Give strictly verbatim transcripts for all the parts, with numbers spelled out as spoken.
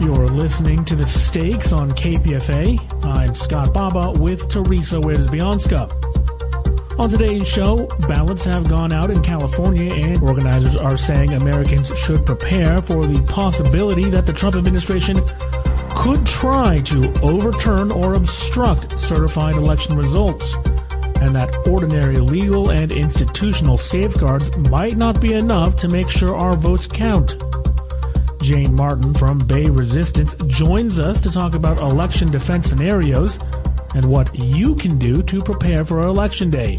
You're listening to The Stakes on K P F A. I'm Scott Baba with Teresa Wierzbianska. On today's show, ballots have gone out in California, and organizers are saying Americans should prepare for the possibility that the Trump administration could try to overturn or obstruct certified election results, and that ordinary legal and institutional safeguards might not be enough to make sure our votes count. Jane Martin from Bay Resistance joins us to talk about election defense scenarios and what you can do to prepare for Election Day.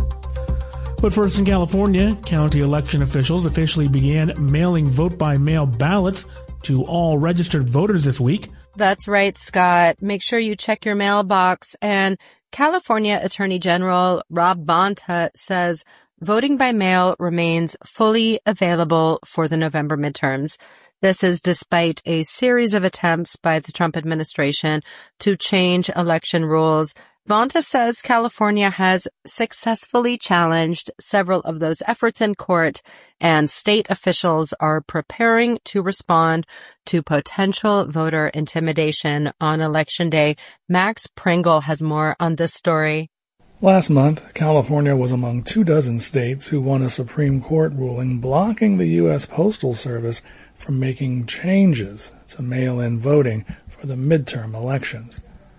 But first, in California, county election officials officially began mailing vote-by-mail ballots to all registered voters this week. That's right, Scott. Make sure you check your mailbox. And California Attorney General Rob Bonta says voting by mail remains fully available for the November midterms. This is despite a series of attempts by the Trump administration to change election rules. Bonta says California has successfully challenged several of those efforts in court, and state officials are preparing to respond to potential voter intimidation on Election Day. Max Pringle has more on this story. Last month, California was among two dozen states who won a Supreme Court ruling blocking the U S Postal Service from making changes to mail-in voting for the midterm elections.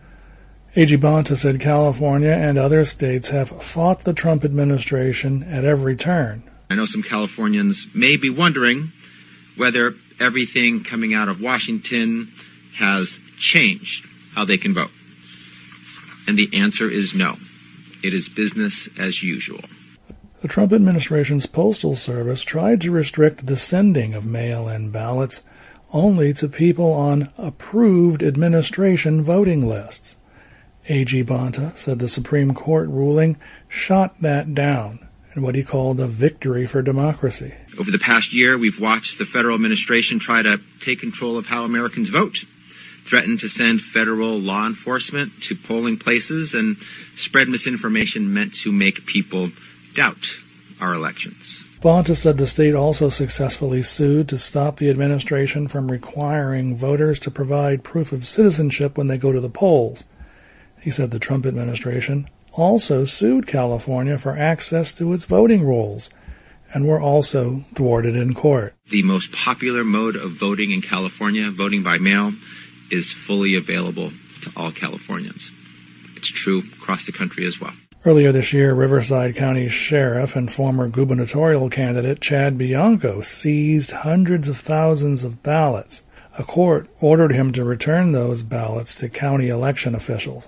A G Bonta said California and other states have fought the Trump administration at every turn. I know some Californians may be wondering whether everything coming out of Washington has changed how they can vote. And the answer is no. It is business as usual. The Trump administration's Postal Service tried to restrict the sending of mail-in ballots only to people on approved administration voting lists. A G Bonta said the Supreme Court ruling shot that down in what he called a victory for democracy. Over the past year, we've watched the federal administration try to take control of how Americans vote, threaten to send federal law enforcement to polling places, and spread misinformation meant to make people doubt our elections. Bonta said the state also successfully sued to stop the administration from requiring voters to provide proof of citizenship when they go to the polls. He said the Trump administration also sued California for access to its voting rolls and were also thwarted in court. The most popular mode of voting in California, voting by mail, is fully available to all Californians. It's true across the country as well. Earlier this year, Riverside County Sheriff and former gubernatorial candidate Chad Bianco seized hundreds of thousands of ballots. A court ordered him to return those ballots to county election officials.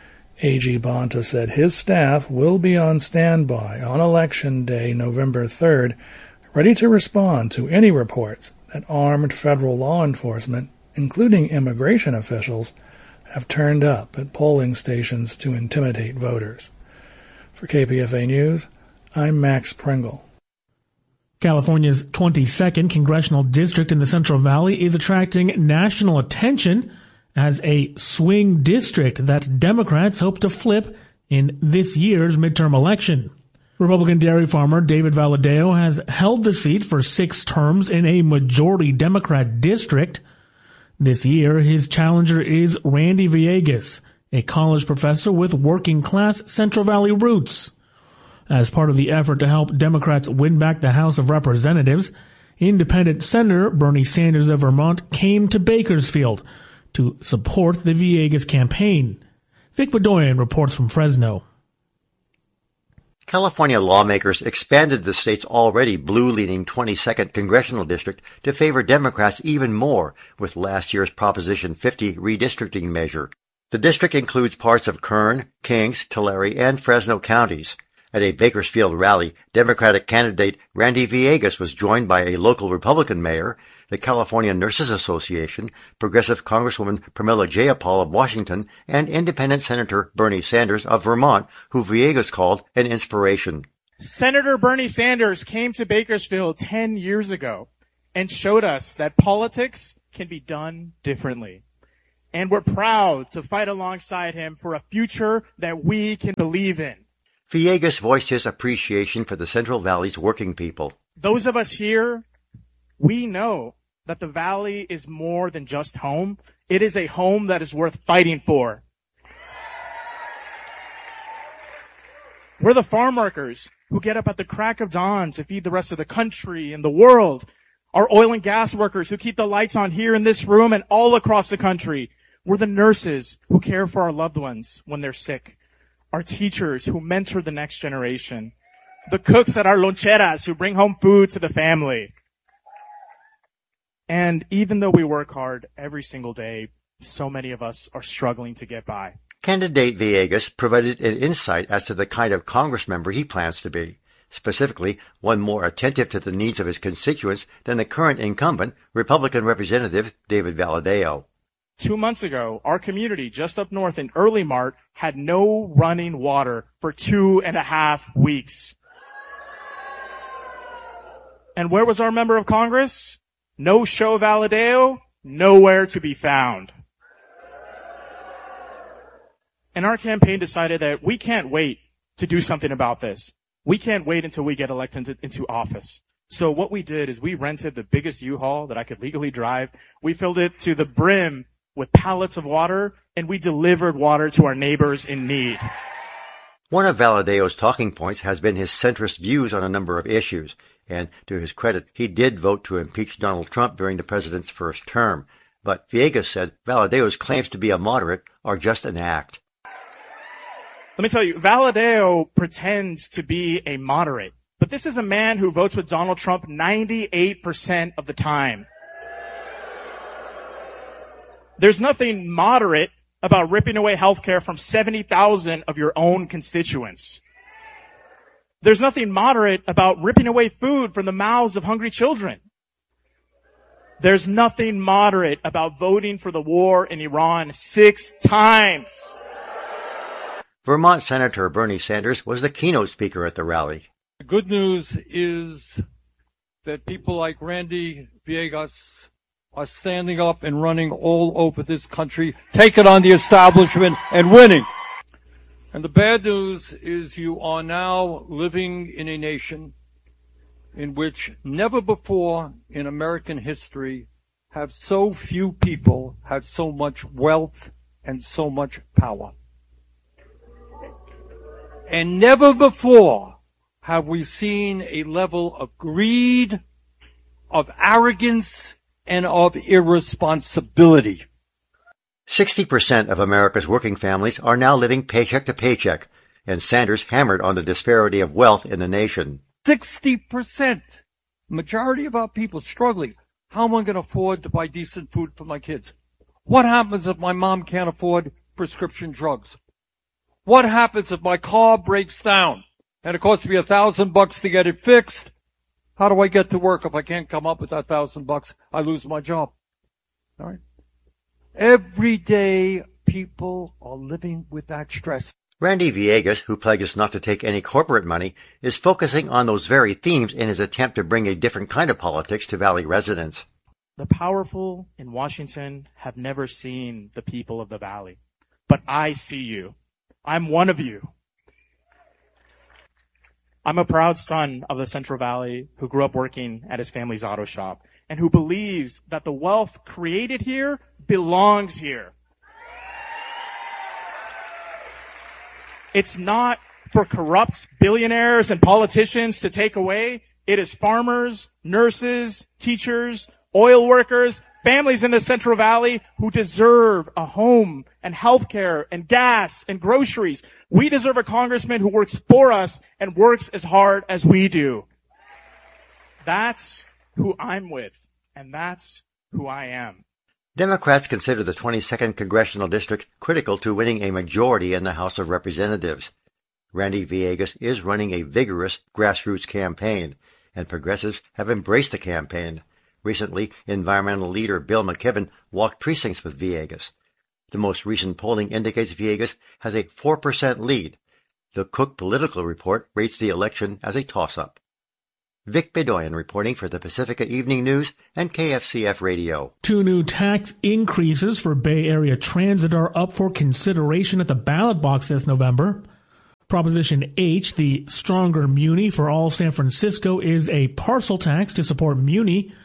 A G Bonta said his staff will be on standby on Election Day, November third, ready to respond to any reports that armed federal law enforcement, including immigration officials, have turned up at polling stations to intimidate voters. For K P F A News, I'm Max Pringle. California's twenty-second congressional district in the Central Valley is attracting national attention as a swing district that Democrats hope to flip in this year's midterm election. Republican dairy farmer David Valadao has held the seat for six terms in a majority Democrat district. This year, his challenger is Randy Villegas, a college professor with working-class Central Valley roots. As part of the effort to help Democrats win back the House of Representatives, independent Senator Bernie Sanders of Vermont came to Bakersfield to support the Villegas campaign. Vic Bedoyan reports from Fresno. California lawmakers expanded the state's already blue-leaning twenty-second congressional district to favor Democrats even more with last year's Proposition fifty redistricting measure. The district includes parts of Kern, Kings, Tulare, and Fresno counties. At a Bakersfield rally, Democratic candidate Randy Villegas was joined by a local Republican mayor, the California Nurses Association, Progressive Congresswoman Pramila Jayapal of Washington, and Independent Senator Bernie Sanders of Vermont, who Villegas called an inspiration. Senator Bernie Sanders came to Bakersfield ten years ago and showed us that politics can be done differently. And we're proud to fight alongside him for a future that we can believe in. Villegas voiced his appreciation for the Central Valley's working people. Those of us here, we know that the Valley is more than just home. It is a home that is worth fighting for. We're the farm workers who get up at the crack of dawn to feed the rest of the country and the world. Our oil and gas workers who keep the lights on here in this room and all across the country. We're the nurses who care for our loved ones when they're sick. Our teachers who mentor the next generation. The cooks at our loncheras who bring home food to the family. And even though we work hard every single day, so many of us are struggling to get by. Candidate Villegas provided an insight as to the kind of Congress member he plans to be, specifically one more attentive to the needs of his constituents than the current incumbent, Republican Representative David Valadao. Two months ago, our community just up north in Early Mart had no running water for two and a half weeks. And where was our member of Congress? No show Valadao, nowhere to be found. And our campaign decided that we can't wait to do something about this. We can't wait until we get elected into, into office. So what we did is we rented the biggest U-Haul that I could legally drive. We filled it to the brim with pallets of water, and we delivered water to our neighbors in need. One of Valadao's talking points has been his centrist views on a number of issues, and to his credit, he did vote to impeach Donald Trump during the president's first term. But Villegas said Valadao's claims to be a moderate are just an act. Let me tell you, Valadao pretends to be a moderate, but this is a man who votes with Donald Trump ninety-eight percent of the time. There's nothing moderate about ripping away health care from seventy thousand of your own constituents. There's nothing moderate about ripping away food from the mouths of hungry children. There's nothing moderate about voting for the war in Iran six times. Vermont Senator Bernie Sanders was the keynote speaker at the rally. The good news is that people like Randy Villegas are standing up and running all over this country, taking on the establishment and winning. And the bad news is you are now living in a nation in which never before in American history have so few people had so much wealth and so much power. And never before have we seen a level of greed, of arrogance, and of irresponsibility. sixty percent of America's working families are now living paycheck to paycheck, and Sanders hammered on the disparity of wealth in the nation. sixty percent. Majority of our people struggling. How am I going to afford to buy decent food for my kids? What happens if my mom can't afford prescription drugs? What happens if my car breaks down and it costs me a thousand bucks to get it fixed? How do I get to work if I can't come up with that thousand bucks? I lose my job. All right. Every day, people are living with that stress. Randy Villegas, who pledges not to take any corporate money, is focusing on those very themes in his attempt to bring a different kind of politics to Valley residents. The powerful in Washington have never seen the people of the Valley. But I see you. I'm one of you. I'm a proud son of the Central Valley who grew up working at his family's auto shop and who believes that the wealth created here belongs here. It's not for corrupt billionaires and politicians to take away. It is farmers, nurses, teachers, oil workers, families in the Central Valley who deserve a home and health care and gas and groceries. We deserve a congressman who works for us and works as hard as we do. That's who I'm with, and that's who I am. Democrats consider the twenty-second Congressional District critical to winning a majority in the House of Representatives. Randy Villegas is running a vigorous grassroots campaign, and progressives have embraced the campaign. Recently, environmental leader Bill McKibben walked precincts with Villegas. The most recent polling indicates Villegas has a four percent lead. The Cook Political Report rates the election as a toss-up. Vic Bedoyan reporting for the Pacifica Evening News and K F C F Radio. Two new tax increases for Bay Area transit are up for consideration at the ballot box this November. Proposition H, the Stronger Muni for all San Francisco, is a parcel tax to support Muni,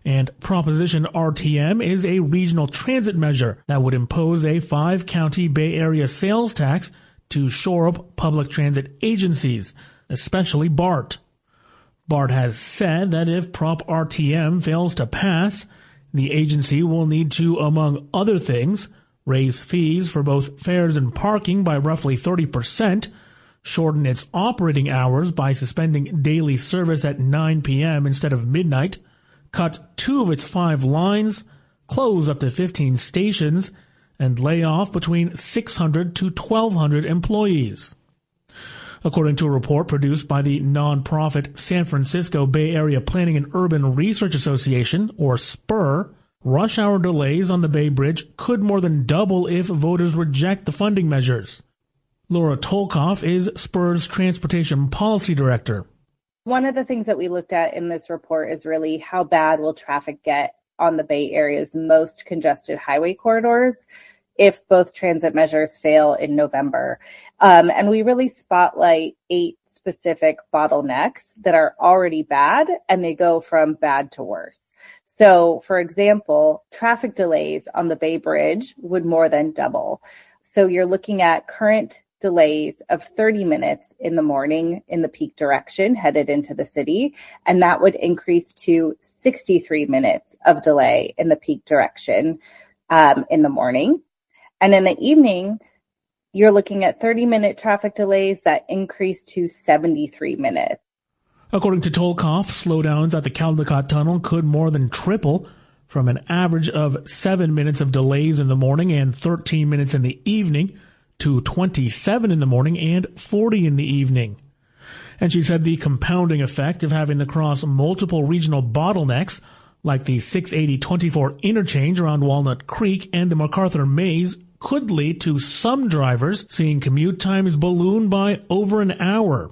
And Proposition R T M is a regional transit measure that would impose a five-county Bay Area sales tax to shore up public transit agencies, especially BART. BART has said that if Prop R T M fails to pass, the agency will need to, among other things, raise fees for both fares and parking by roughly thirty percent, shorten its operating hours by suspending daily service at nine p.m. instead of midnight, cut two of its five lines, close up to fifteen stations, and lay off between six hundred to twelve hundred employees. According to a report produced by the nonprofit San Francisco Bay Area Planning and Urban Research Association, or SPUR, rush hour delays on the Bay Bridge could more than double if voters reject the funding measures. Laura Tolkoff is SPUR's Transportation Policy Director. One of the things that we looked at in this report is really how bad will traffic get on the Bay Area's most congested highway corridors if both transit measures fail in November. Um, and we really spotlight eight specific bottlenecks that are already bad, and they go from bad to worse. So, for example, traffic delays on the Bay Bridge would more than double. So you're looking at current delays of thirty minutes in the morning in the peak direction headed into the city, and that would increase to sixty-three minutes of delay in the peak direction um, in the morning. And in the evening, you're looking at thirty minute traffic delays that increase to seventy-three minutes. According to Tolkoff, slowdowns at the Caldecott Tunnel could more than triple from an average of seven minutes of delays in the morning and thirteen minutes in the evening to twenty-seven in the morning and forty in the evening. And she said the compounding effect of having to cross multiple regional bottlenecks like the six eighty twenty-four interchange around Walnut Creek and the MacArthur Maze could lead to some drivers seeing commute times balloon by over an hour.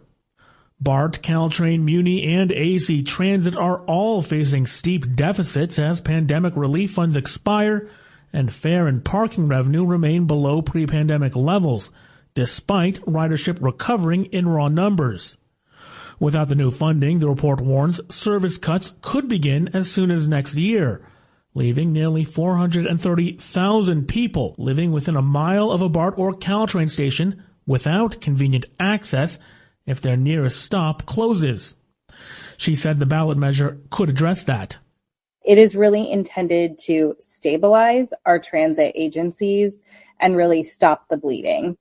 BART, Caltrain, Muni, and A C Transit are all facing steep deficits as pandemic relief funds expire and fare and parking revenue remain below pre-pandemic levels, despite ridership recovering in raw numbers. Without the new funding, the report warns service cuts could begin as soon as next year, leaving nearly four hundred thirty thousand people living within a mile of a BART or Caltrain station without convenient access if their nearest stop closes. She said the ballot measure could address that. It is really intended to stabilize our transit agencies and really stop the bleeding.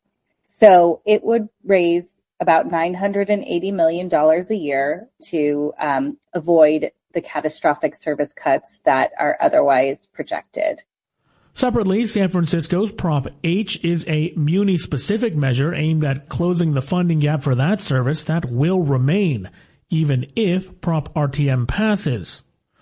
So it would raise about nine hundred eighty million dollars a year to um, avoid the catastrophic service cuts that are otherwise projected. Separately, San Francisco's Prop H is a Muni-specific measure aimed at closing the funding gap for that service that will remain, even if Prop R T M passes.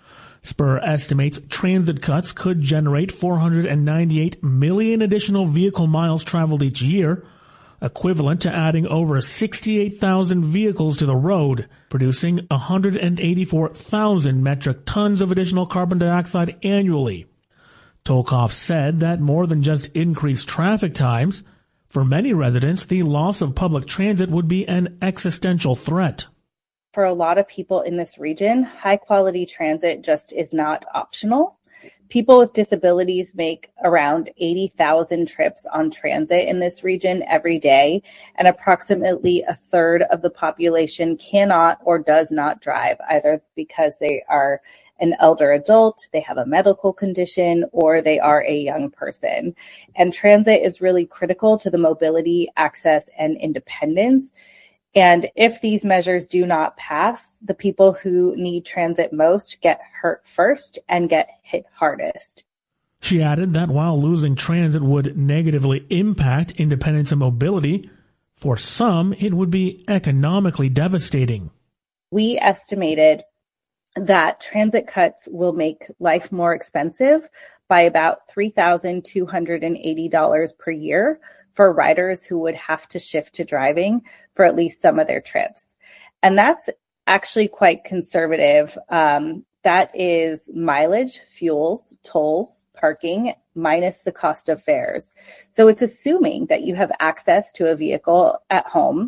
SPUR estimates transit cuts could generate four hundred ninety-eight million additional vehicle miles traveled each year, equivalent to adding over sixty-eight thousand vehicles to the road, producing one hundred eighty-four thousand metric tons of additional carbon dioxide annually. Tolkoff said that more than just increased traffic times, for many residents, the loss of public transit would be an existential threat. For a lot of people in this region, high-quality transit just is not optional. People with disabilities make around eighty thousand trips on transit in this region every day, and approximately a third of the population cannot or does not drive, either because they are an elder adult, they have a medical condition, or they are a young person. And transit is really critical to the mobility, access, and independence. And if these measures do not pass, the people who need transit most get hurt first and get hit hardest. She added that while losing transit would negatively impact independence and mobility, for some it would be economically devastating. We estimated that transit cuts will make life more expensive by about three thousand two hundred eighty dollars per year for riders who would have to shift to driving for at least some of their trips. And that's actually quite conservative. Um, that is mileage, fuels, tolls, parking, minus the cost of fares. So it's assuming that you have access to a vehicle at home,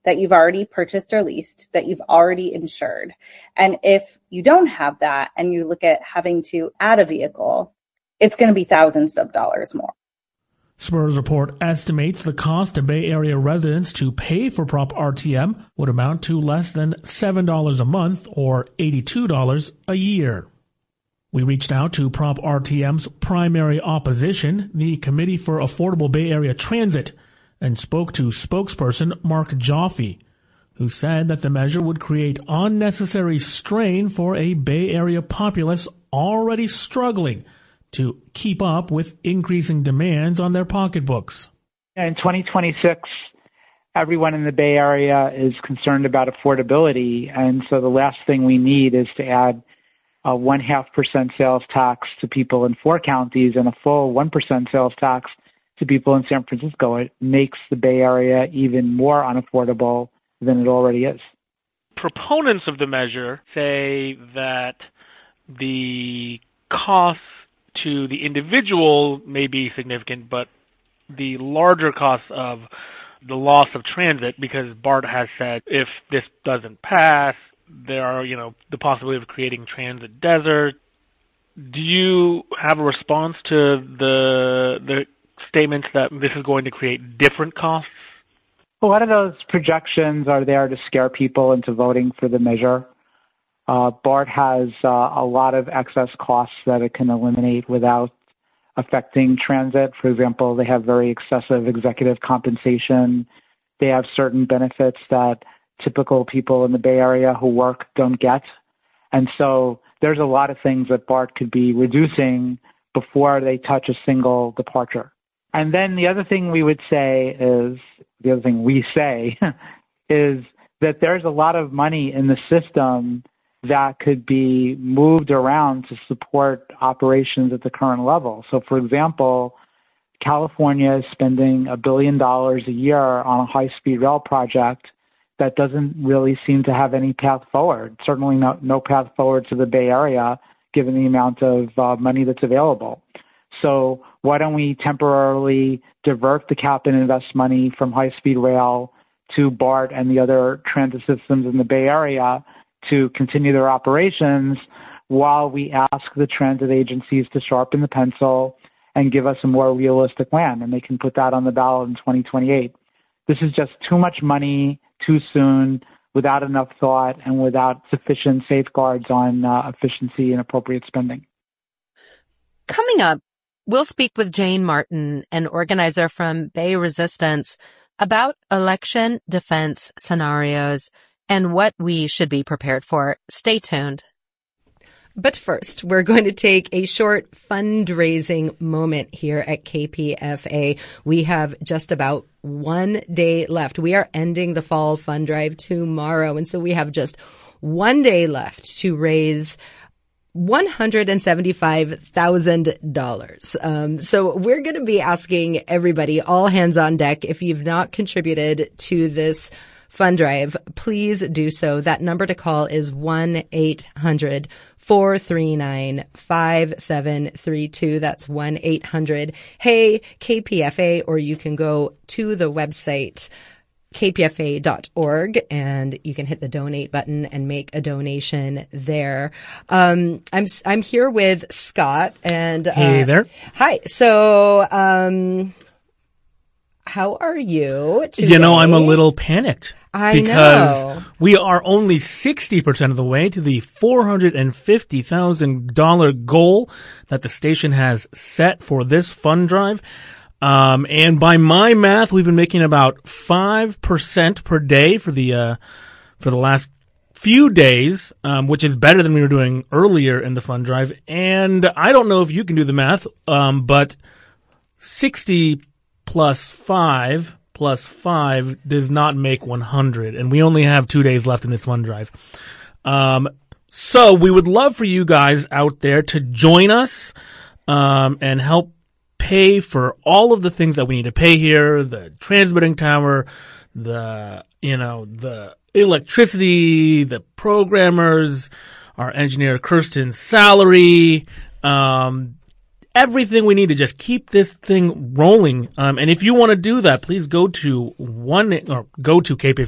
that you've already purchased or leased, that you've already insured. And if you don't have that and you look at having to add a vehicle, it's going to be thousands of dollars more. Spur's report estimates the cost to Bay Area residents to pay for Prop R T M would amount to less than seven dollars a month or eighty-two dollars a year. We reached out to Prop R T M's primary opposition, the Committee for Affordable Bay Area Transit, and spoke to spokesperson Mark Jaffe, who said that the measure would create unnecessary strain for a Bay Area populace already struggling to keep up with increasing demands on their pocketbooks. In twenty twenty-six, everyone in the Bay Area is concerned about affordability, and so the last thing we need is to add a one half percent sales tax to people in four counties and a full one percent sales tax to people in San Francisco. It makes the Bay Area even more unaffordable than it already is. Proponents of the measure say that the costs to the individual may be significant, but the larger costs of the loss of transit, because BART has said if this doesn't pass, there are, you know, the possibility of creating transit desert. Do you have a response to the the statements that this is going to create different costs? A lot of those projections are there to scare people into voting for the measure. Uh, BART has uh, a lot of excess costs that it can eliminate without affecting transit. For example, they have very excessive executive compensation. They have certain benefits that typical people in the Bay Area who work don't get. And so there's a lot of things that BART could be reducing before they touch a single departure. And then the other thing we would say is, the other thing we say is that there's a lot of money in the system that could be moved around to support operations at the current level. So, for example, California is spending a billion dollars a year on a high-speed rail project that doesn't really seem to have any path forward, certainly no, no path forward to the Bay Area, given the amount of uh, money that's available. So why don't we temporarily divert the cap and invest money from high-speed rail to BART and the other transit systems in the Bay Area to continue their operations while we ask the transit agencies to sharpen the pencil and give us a more realistic plan, and they can put that on the ballot in twenty twenty-eight. This is just too much money too soon, without enough thought, and without sufficient safeguards on uh, efficiency and appropriate spending. Coming up, we'll speak with Jane Martin, an organizer from Bay Resistance, about election defense scenarios and what we should be prepared for. Stay tuned. But first, we're going to take a short fundraising moment here at K P F A. We have just about one day left. We are ending the fall fund drive tomorrow, and so we have just one day left to raise one hundred seventy-five thousand dollars. Um, so we're going to be asking everybody, all hands on deck, if you've not contributed to this fund drive, please do so. That number to call is one eight hundred four three nine five seven three two. That's one eight hundred hey K P F A, or you can go to the website K P F A dot org and you can hit the donate button and make a donation there. Um, I'm I'm here with Scott and uh, hey there. Hi. So um, how are you today? You know, I'm a little panicked. I because know. we are only sixty percent of the way to the four hundred fifty thousand dollars goal that the station has set for this fund drive. Um, and by my math, we've been making about five percent per day for the, uh, for the last few days, um, which is better than we were doing earlier in the fund drive. And I don't know if you can do the math, um, but sixty plus five plus five does not make one hundred. And we only have two days left in this fund drive. Um, so we would love for you guys out there to join us, um, and help pay for all of the things that we need to pay here, the transmitting tower, the, you know, the electricity, the programmers, our engineer Kirsten's salary, um, everything we need to just keep this thing rolling. Um, and if you want to do that, please go to one, or go to K P F